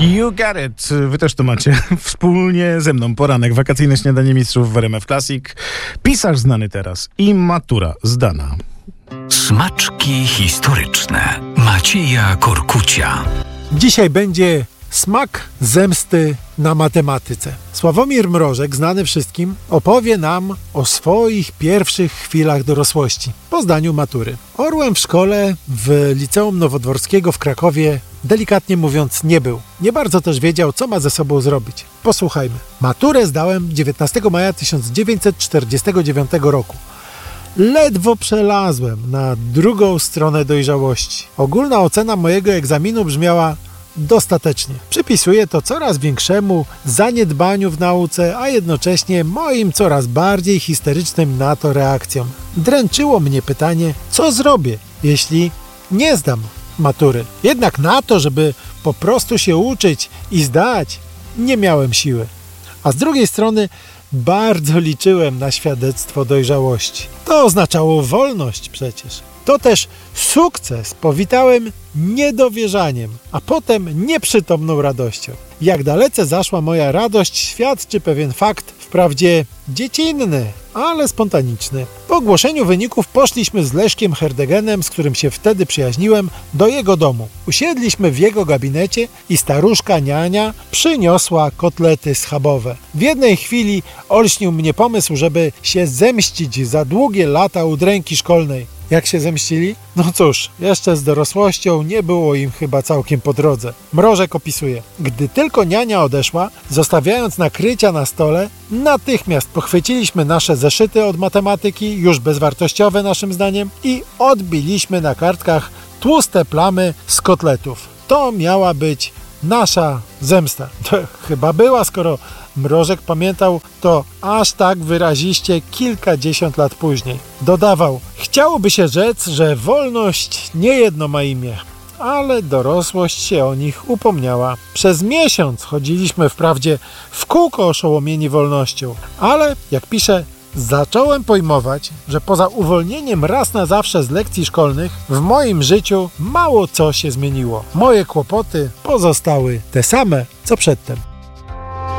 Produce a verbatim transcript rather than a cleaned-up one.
You got it. Wy też to macie. Wspólnie ze mną poranek, wakacyjne śniadanie mistrzów w R M F Classic. Pisarz znany teraz i matura zdana. Smaczki historyczne Macieja Korkucia. Dzisiaj będzie smak zemsty na matematyce. Sławomir Mrożek, znany wszystkim, opowie nam o swoich pierwszych chwilach dorosłości po zdaniu matury. Orłem w szkole w Liceum Nowodworskiego w Krakowie, delikatnie mówiąc, nie był. Nie bardzo też wiedział, co ma ze sobą zrobić. Posłuchajmy. Maturę zdałem dziewiętnastego maja tysiąc dziewięćset czterdziestego dziewiątego roku. Ledwo przelazłem na drugą stronę dojrzałości. Ogólna ocena mojego egzaminu brzmiała dostatecznie. Przypisuję to coraz większemu zaniedbaniu w nauce, a jednocześnie moim coraz bardziej histerycznym na to reakcjom. Dręczyło mnie pytanie, co zrobię, jeśli nie zdam matury. Jednak na to, żeby po prostu się uczyć i zdać, nie miałem siły. A z drugiej strony bardzo liczyłem na świadectwo dojrzałości. To oznaczało wolność przecież. To też sukces powitałem niedowierzaniem, a potem nieprzytomną radością. Jak dalece zaszła moja radość, świadczy pewien fakt, wprawdzie dziecinny, ale spontaniczny. Po ogłoszeniu wyników poszliśmy z Leszkiem Herdegenem, z którym się wtedy przyjaźniłem, do jego domu. Usiedliśmy w jego gabinecie i staruszka niania przyniosła kotlety schabowe. W jednej chwili olśnił mnie pomysł, żeby się zemścić za długie lata udręki szkolnej. Jak się zemścili? No cóż, jeszcze z dorosłością nie było im chyba całkiem po drodze. Mrożek opisuje. Gdy tylko niania odeszła, zostawiając nakrycia na stole, natychmiast pochwyciliśmy nasze zeszyty od matematyki, już bezwartościowe naszym zdaniem, i odbiliśmy na kartkach tłuste plamy z kotletów. To miała być nasza zemsta. To chyba była, skoro Mrożek pamiętał to aż tak wyraziście kilkadziesiąt lat później. Dodawał, chciałoby się rzec, że wolność niejedno ma imię, ale dorosłość się o nich upomniała. Przez miesiąc chodziliśmy wprawdzie w kółko oszołomieni wolnością, ale, jak pisze, zacząłem pojmować, że poza uwolnieniem raz na zawsze z lekcji szkolnych, w moim życiu mało co się zmieniło. Moje kłopoty pozostały te same, co przedtem.